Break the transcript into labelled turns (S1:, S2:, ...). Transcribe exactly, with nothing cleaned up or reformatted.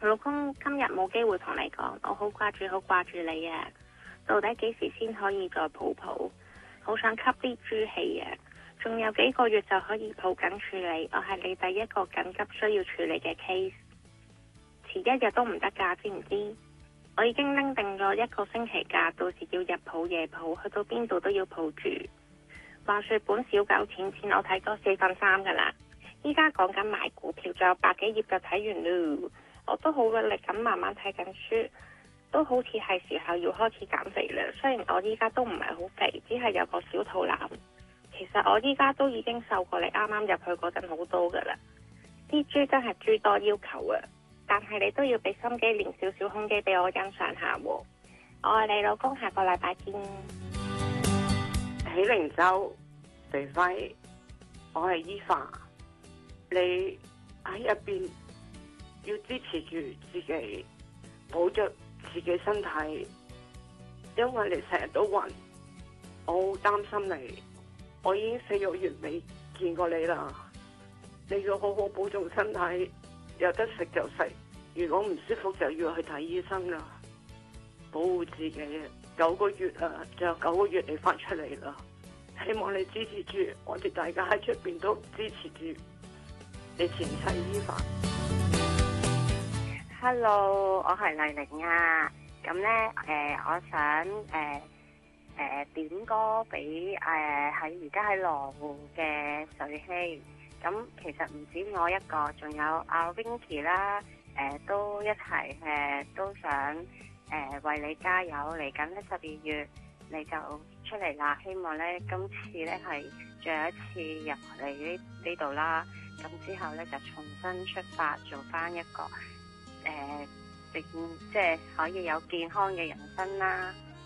S1: 老公今日冇機會同你講，我好掛住好掛住你啊！到底幾時先可以再抱抱？好想吸啲豬氣啊！仲有幾個月就可以抱緊處理，我係你第一個緊急需要處理嘅 case， 遲一日都唔得㗎，知唔知？我已經拎定咗一個星期假，到時要日抱夜抱，去到邊度都要抱住。話說本小狗錢錢我睇咗四分三㗎啦，依家講緊買股票，仲有百幾頁就睇完咯。我都好努力咁慢慢睇緊書，都好似係時候要開始減肥啦。雖然我依家都唔係好肥，只係有個小肚腩。其實我依家都已經瘦過你啱啱入去嗰陣好多㗎啦。啲豬真係豬多要求啊，但係你都要俾心機練少少胸肌俾我欣賞下喎。我愛你老公，下個禮拜見。
S2: 喜靈洲肥輝，我係伊凡，你喺入邊要支持住自己，保着自己身體，因為你成日都暈，我好擔心你。我已經四個月未見過你啦，你要好好保重身體，有得食就食，如果唔舒服就要去睇醫生啦，保護自己。九個月啊，仲有九個月你翻出嚟啦，希望你支持住，我哋大家喺出邊都支持住你前妻伊凡。
S3: Hello，我係麗玲啊，咁咧誒，我想誒。呃誒、呃，點歌俾誒喺而家喺羅湖嘅水希，咁其實唔止我一個，仲有阿 Winky 啦，誒、呃、都一齊誒、呃、都想誒、呃、為你加油，嚟緊咧十二月你就出嚟啦，希望咧今次咧係最後一次入嚟呢呢度啦，咁之後咧就重新出發，做翻一個誒、呃、即係可以有健康嘅人生啦。